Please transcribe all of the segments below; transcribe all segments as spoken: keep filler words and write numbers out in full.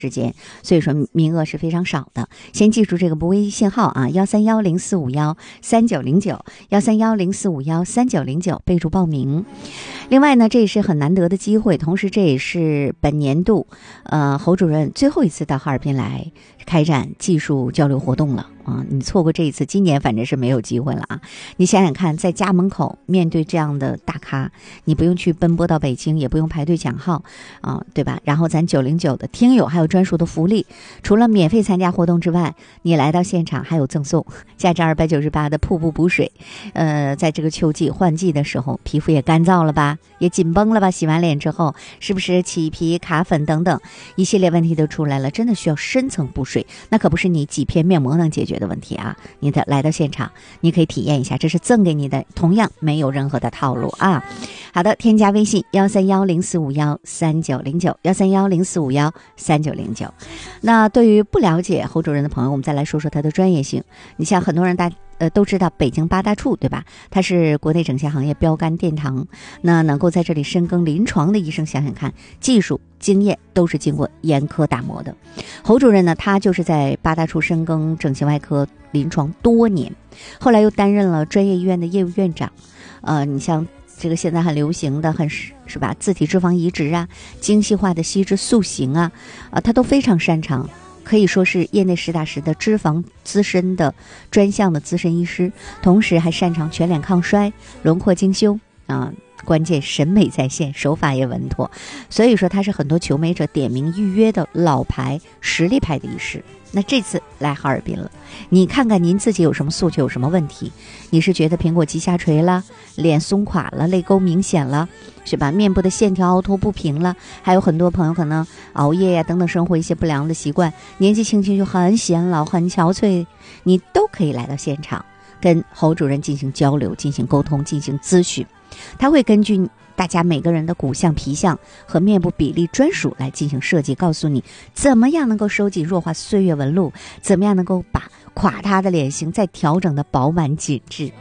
之间，所以说名额是非常少的。先记住这个不微信号啊，幺三幺零四五幺三九零九，幺三幺零四五幺三九零九，备注报名。另外呢，这也是很难得的机会，同时这也是本年度呃侯主任最后一次到哈尔滨来开展技术交流活动了啊！你错过这一次，今年反正是没有机会了啊！你想想看，在家门口面对这样的大咖，你不用去奔波到北京，也不用排队抢号啊，对吧？然后咱九零九的听友还有专属的福利，除了免费参加活动之外，你来到现场还有赠送价值二百九十八的瀑布补水。呃，在这个秋季换季的时候，皮肤也干燥了吧，也紧绷了吧？洗完脸之后，是不是起皮、卡粉等等一系列问题都出来了？真的需要深层补水，那可不是你几片面膜能解决的问题啊！你的来到现场，你可以体验一下，这是赠给你的，同样没有任何的套路啊！好的，添加微信幺三幺零四五幺三九零九，幺三幺零四五幺三九零九。那对于不了解侯主任的朋友，我们再来说说他的专业性。你像很多人大呃都知道北京八大处，对吧？他是国内整形行业标杆殿堂，那能够在这里深耕临床的医生，想想看，技术经验都是经过严苛打磨的。侯主任呢，他就是在八大处深耕整形外科临床多年，后来又担任了专业医院的业务院长。呃，你像这个现在很流行的，很是是吧？自体脂肪移植啊，精细化的吸脂塑形啊，啊，他都非常擅长。可以说是业内实打实的脂肪资深的专项的资深医师，同时还擅长全脸抗衰、轮廓精修啊，关键审美在线，手法也稳妥，所以说他是很多求美者点名预约的老牌实力派的医师。那这次来哈尔滨了，你看看您自己有什么诉求，有什么问题？你是觉得苹果肌下垂了，脸松垮了，泪沟明显了，是吧？面部的线条凹凸不平了，还有很多朋友可能熬夜呀、啊、等等生活一些不良的习惯，年纪轻轻就很显老、很憔悴，你都可以来到现场跟侯主任进行交流、进行沟通、进行咨询。他会根据大家每个人的骨相、皮相和面部比例专属来进行设计，告诉你怎么样能够收紧弱化岁月纹路，怎么样能够把垮塌的脸型再调整的饱满紧致。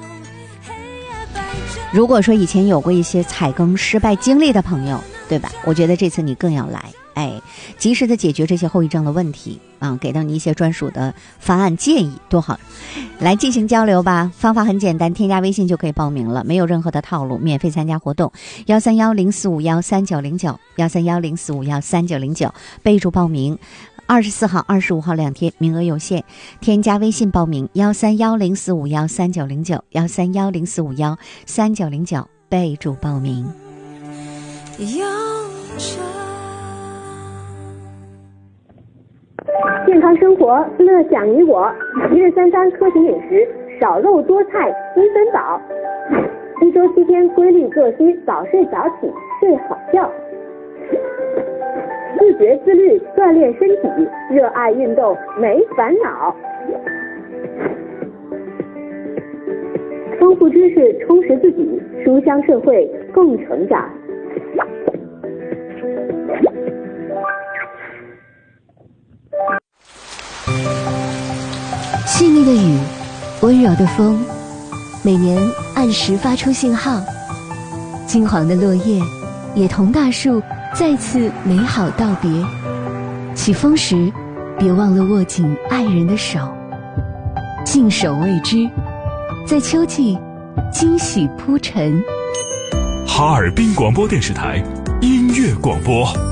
如果说以前有过一些彩更失败经历的朋友，对吧？我觉得这次你更要来，哎，及时的解决这些后遗症的问题啊，给到你一些专属的方案建议，多好！来进行交流吧，方法很简单，添加微信就可以报名了，没有任何的套路，免费参加活动，幺三幺零四五幺三九零九，幺三幺零四五幺三九零九，备注报名。二十四号、二十五号两天，名额有限，添加微信报名幺三幺零四五幺三九零九，幺三幺零四五幺三九零九，备注报名。 健康生活，乐享你我。一日三餐科学饮食，少肉多菜，精神饱。一周七天规律作息，早睡早起，睡好觉。自觉自律，锻炼身体，热爱运动，没烦恼。丰富知识，充实自己，书香社会，共成长。 细腻的雨，温柔的风，每年按时发出信号。金黄的落叶，也同大树再次美好道别。起风时，别忘了握紧爱人的手。静守未知，在秋季惊喜铺陈。 哈尔滨广播电视台音乐广播。